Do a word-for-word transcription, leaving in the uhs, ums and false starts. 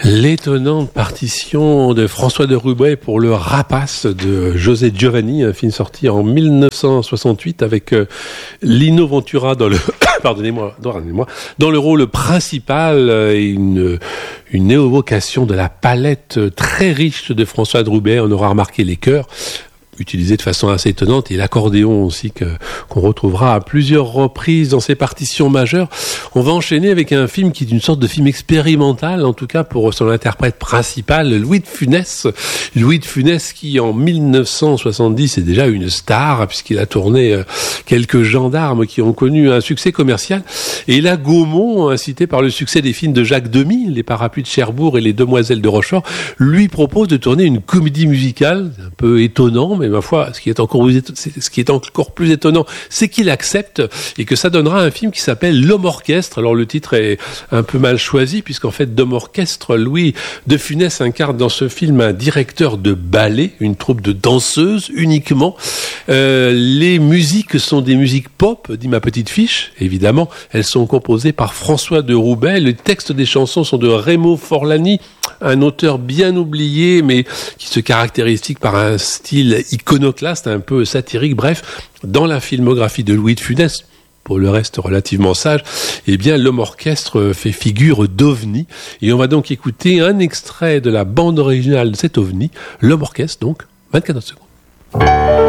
L'étonnante partition de François de Roubaix pour le Rapace de José Giovanni, un film sorti en dix-neuf cent soixante-huit avec euh, Lino Ventura dans le pardonnez-moi, pardonnez-moi, dans le rôle principal et une une évocation de la palette très riche de François de Roubaix. On aura remarqué les chœurs utilisé de façon assez étonnante, et l'accordéon aussi que, qu'on retrouvera à plusieurs reprises dans ses partitions majeures. On va enchaîner avec un film qui est une sorte de film expérimental, en tout cas pour son interprète principal, Louis de Funès. Louis de Funès qui, en dix-neuf cent soixante-dix, est déjà une star, puisqu'il a tourné quelques gendarmes qui ont connu un succès commercial. Et là, Gaumont, incité par le succès des films de Jacques Demy, Les Parapluies de Cherbourg et Les Demoiselles de Rochefort, lui propose de tourner une comédie musicale, un peu étonnant, mais ma foi, ce qui est encore, ce qui est encore plus étonnant, c'est qu'il accepte et que ça donnera un film qui s'appelle L'Homme Orchestre. Alors le titre est un peu mal choisi puisqu'en fait, d'homme orchestre, Louis de Funès incarne dans ce film un directeur de ballet, une troupe de danseuses uniquement. Euh, les musiques sont des musiques pop, dit ma petite fiche. Évidemment, elles sont composées par François de Roubaix. Les textes des chansons sont de Remo Forlani, un auteur bien oublié, mais qui se caractérise par un style iconoclaste, un peu satirique. Bref, dans la filmographie de Louis de Funès, pour le reste relativement sage, eh bien, l'homme orchestre fait figure d'ovni. Et on va donc écouter un extrait de la bande originale de cet ovni, l'homme orchestre, donc, vingt-quatre secondes.